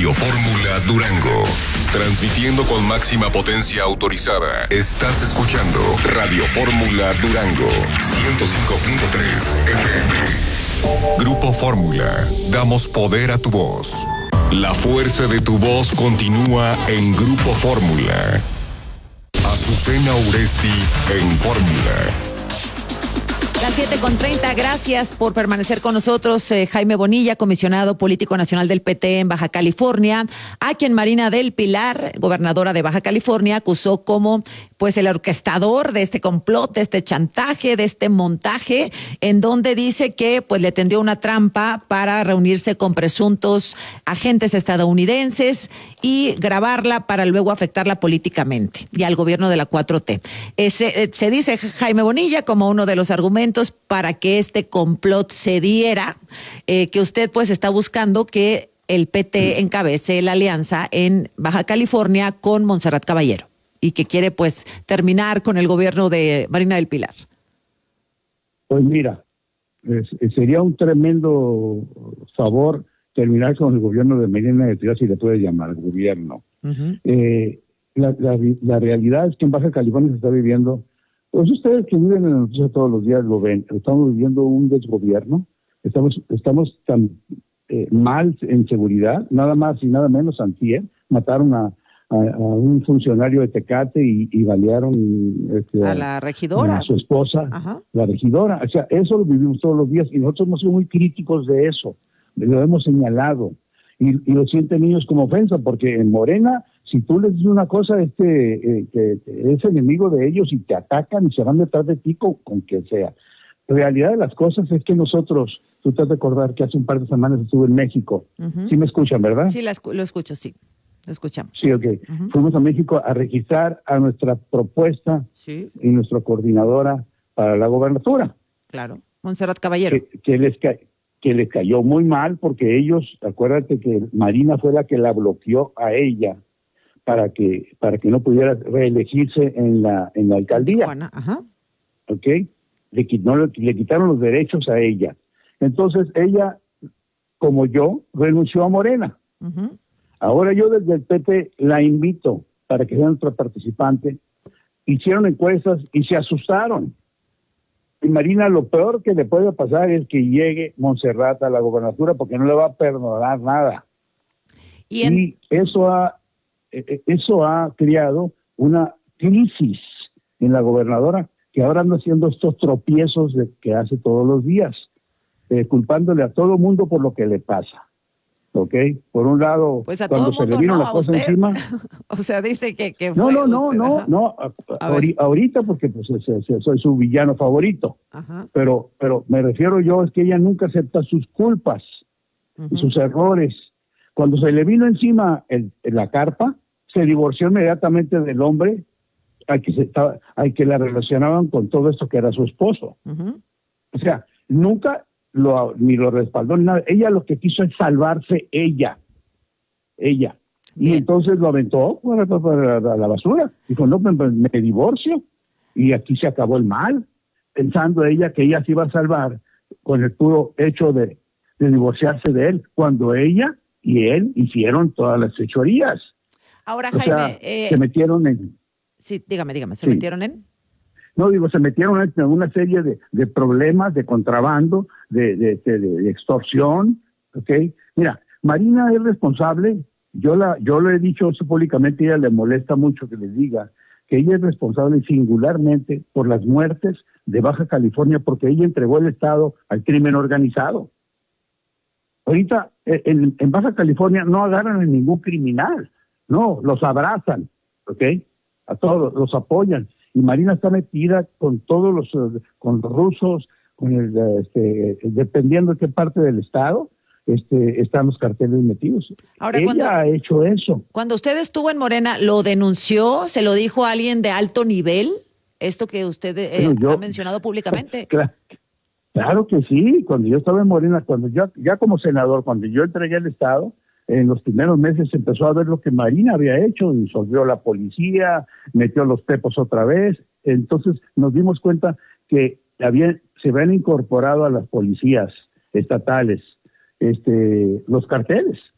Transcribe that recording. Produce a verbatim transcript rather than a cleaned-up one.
Radio Fórmula Durango. Transmitiendo con máxima potencia autorizada. Estás escuchando Radio Fórmula Durango. ciento cinco punto tres F M. Grupo Fórmula. Damos poder a tu voz. La fuerza de tu voz continúa en Grupo Fórmula. Azucena Uresti en Fórmula. Las siete con treinta, gracias por permanecer con nosotros. Eh, Jaime Bonilla, comisionado político nacional del P T en Baja California, a quien Marina del Pilar, gobernadora de Baja California, acusó como pues el orquestador de este complot, de este chantaje, de este montaje, en donde dice que pues le tendió una trampa para reunirse con presuntos agentes estadounidenses y grabarla para luego afectarla políticamente y al gobierno de la cuatro T. Eh, se, eh, se dice Jaime Bonilla como uno de los argumentos para que este complot se diera, eh, que usted pues está buscando que el P T encabece la alianza en Baja California con Montserrat Caballero y que quiere pues terminar con el gobierno de Marina del Pilar. Pues mira, es, sería un tremendo favor terminar con el gobierno de Marina del Pilar, si le puede llamar gobierno. Uh-huh. Eh, la, la, la realidad es que en Baja California se está viviendo. Pues ustedes que viven en la noticia todos los días lo ven, estamos viviendo un desgobierno, estamos estamos tan eh, mal en seguridad, nada más y nada menos antier, mataron a, a, a un funcionario de Tecate y, y balearon este, a la regidora, a su esposa, Ajá. la regidora, o sea, eso lo vivimos todos los días y nosotros hemos sido muy críticos de eso, lo hemos señalado y, y lo sienten ellos como ofensa, porque en Morena, si tú les dices una cosa, este, eh, que, que es enemigo de ellos y te atacan y se van detrás de ti con, con que sea. La realidad de las cosas es que nosotros, tú te has de acordar que hace un par de semanas estuve en México. Uh-huh. ¿Sí me escuchan, verdad? Sí, la escu- lo escucho, sí. Lo escuchamos. Sí, ok. Uh-huh. Fuimos a México a registrar a nuestra propuesta sí. y nuestra coordinadora para la gobernatura. Claro, Montserrat Caballero. Que, que les ca- que les cayó muy mal porque ellos, acuérdate que Marina fue la que la bloqueó a ella para que para que no pudiera reelegirse en la en la alcaldía. Tijuana, ajá. ¿Ok? Le, no, le quitaron los derechos a ella. Entonces ella, como yo, renunció a Morena. Uh-huh. Ahora yo desde el P T la invito para que sea nuestra participante. Hicieron encuestas y se asustaron. Y Marina, lo peor que le puede pasar es que llegue Montserrat a la gobernatura porque no le va a perdonar nada. Y, en... y eso ha eso ha creado una crisis en la gobernadora que ahora anda haciendo estos tropiezos de, que hace todos los días, eh, culpándole a todo mundo por lo que le pasa. ¿Ok? Por un lado, pues a cuando todo se mundo, le vino no, la cosa usted. encima. O sea, dice que, que no, fue no, no, usted, no, ajá. no, ahorita, ahorita porque pues, soy su villano favorito. Ajá. Pero, pero me refiero yo es que ella nunca acepta sus culpas uh-huh. y sus errores. Cuando se le vino encima el, la carpa, se divorció inmediatamente del hombre al que, se estaba, al que la relacionaban con todo esto que era su esposo. Uh-huh. O sea, nunca lo, ni lo respaldó ni nada. Ella lo que quiso es salvarse ella. Ella. Bien. Y entonces lo aventó para, para, para la basura. Dijo, no, me, me divorcio. Y aquí se acabó el mal. Pensando ella que ella se iba a salvar con el puro hecho de, de divorciarse de él. Cuando ella y él hicieron todas las fechorías. Ahora, o Jaime... Sea, eh, se metieron en... Sí, dígame, dígame, ¿se sí. metieron en...? No, digo, se metieron en una serie de, de problemas, de contrabando, de, de, de, de extorsión, ¿ok? Mira, Marina es responsable, yo la yo lo he dicho eso públicamente, a ella le molesta mucho que les diga que ella es responsable singularmente por las muertes de Baja California, porque ella entregó el Estado al crimen organizado. Ahorita, en, en Baja California no agarran a ningún criminal. No, los abrazan, ¿ok? A todos, los apoyan. Y Marina está metida con todos los, con los rusos, con el, este, dependiendo de qué parte del Estado, este, están los carteles metidos. Ahora, ella cuando, ha hecho eso. Cuando usted estuvo en Morena, ¿lo denunció? ¿Se lo dijo a alguien de alto nivel? Esto que usted eh, yo, ha mencionado públicamente. Claro, claro que sí. Cuando yo estaba en Morena, cuando yo, ya como senador, cuando yo entregué el Estado, en los primeros meses se empezó a ver lo que Marina había hecho, disolvió la policía, metió los pepos otra vez. Entonces nos dimos cuenta que había, se habían incorporado a las policías estatales este, los carteles.